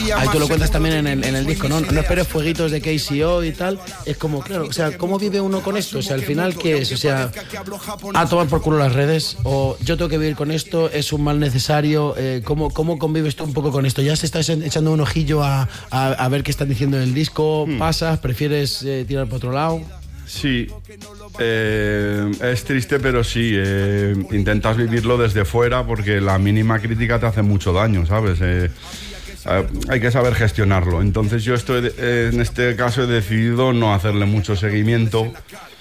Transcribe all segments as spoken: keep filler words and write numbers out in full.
Ahí tú lo cuentas también en el, en el disco, ¿no? No esperes fueguitos de K C O y tal. Es como, claro, o sea, ¿cómo vive uno con esto? O sea, al final, ¿qué es? O sea, a tomar por culo las redes, o yo tengo que vivir con esto, es un mal necesario. Eh, ¿cómo, ¿Cómo convives tú un poco con esto? ¿Ya se estás echando un ojillo a, a, a ver qué están diciendo en el disco? Hmm. ¿Pasas? ¿Prefieres eh, tirar por otro lado? Sí, eh, es triste, pero sí, eh, intentas vivirlo desde fuera porque la mínima crítica te hace mucho daño, ¿sabes? Eh, eh, hay que saber gestionarlo. Entonces yo estoy, eh, en este caso he decidido no hacerle mucho seguimiento,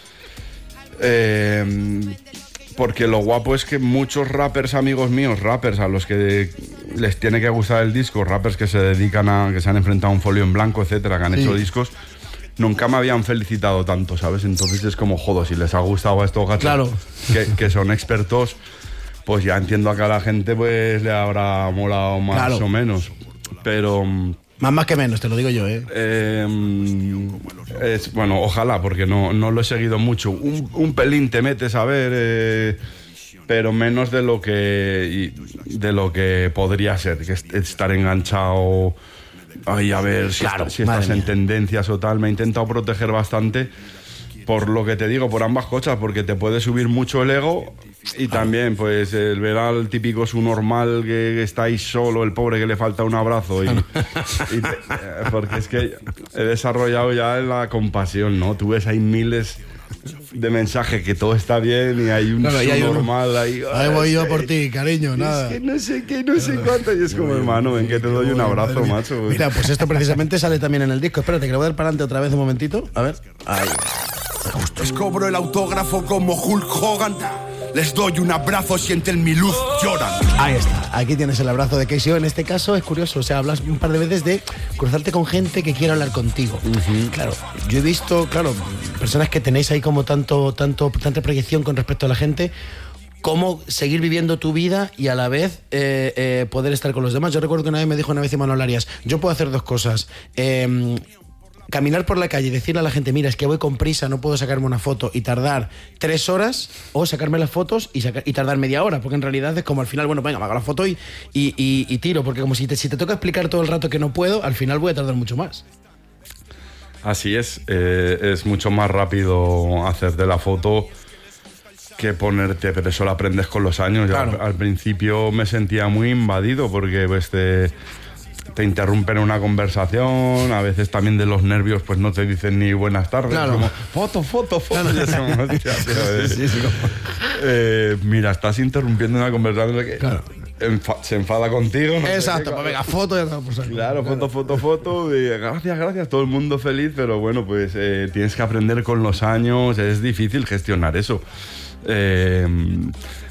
eh, porque lo guapo es que muchos rappers, amigos míos, rappers a los que les tiene que gustar el disco, rappers que se dedican a, que se han enfrentado a un folio en blanco, etcétera, que han sí. hecho discos, nunca me habían felicitado tanto, ¿sabes? Entonces es como, joder, si les ha gustado a estos gatos claro. que, que son expertos, pues ya entiendo a que a la gente pues le habrá molado más claro. o menos. Pero... Más más que menos, te lo digo yo, ¿eh? eh es, bueno, ojalá, porque no, no lo he seguido mucho. Un, un pelín te metes a ver, eh, pero menos de lo que de lo que podría ser, que es estar enganchado... Ay, a ver si, claro, está, si estás mía. en tendencias o tal. Me he intentado proteger bastante por lo que te digo, por ambas cosas, porque te puede subir mucho el ego y claro. también pues el ver al típico su normal que está ahí solo, el pobre que le falta un abrazo y, y te, porque es que he desarrollado ya la compasión, ¿no? Tú ves ahí miles de mensajes que todo está bien y hay un claro, y hay normal un... ahí. Ahí voy yo por ti, cariño, nada. Es que no sé qué, no sé cuánto. Y es como, hermano, ven que te doy un abrazo, macho. Mira, pues esto precisamente sale también en el disco. Espérate, que le voy a dar para adelante otra vez un momentito. A ver. Ahí. Les cobro el autógrafo como Hulk Hogan. Les doy un abrazo, sienten mi luz, lloran. Ahí está, aquí tienes el abrazo de K C O. En este caso es curioso, o sea, hablas un par de veces de cruzarte con gente que quiere hablar contigo. Uh-huh. Claro, yo he visto, claro, personas que tenéis ahí como tanto, tanto, tanta proyección con respecto a la gente, cómo seguir viviendo tu vida y a la vez eh, eh, poder estar con los demás. Yo recuerdo que una vez me dijo una vez Imanol Arias, yo puedo hacer dos cosas. Eh, caminar por la calle y decirle a la gente, mira, es que voy con prisa, no puedo sacarme una foto y tardar tres horas, o sacarme las fotos y, saca, y tardar media hora, porque en realidad es como al final, bueno, venga, me hago la foto y, y, y, y tiro, porque como si te, si te toca explicar todo el rato que no puedo, al final voy a tardar mucho más. Así es, eh, es mucho más rápido hacerte la foto que ponerte, pero eso lo aprendes con los años. Claro. Al, al principio me sentía muy invadido porque pues te... te interrumpen una conversación, a veces también de los nervios pues no te dicen ni buenas tardes, claro. como foto, foto, foto. Claro. Somos, hostia, tío, eh. sí, sí, como... eh, mira, estás interrumpiendo una conversación que claro. enfa- se enfada contigo. No Exacto, pues venga, foto ya está, pues aquí. Claro, foto, foto, foto, y gracias, gracias, todo el mundo feliz, pero bueno, pues eh, tienes que aprender con los años, es difícil gestionar eso. Eh,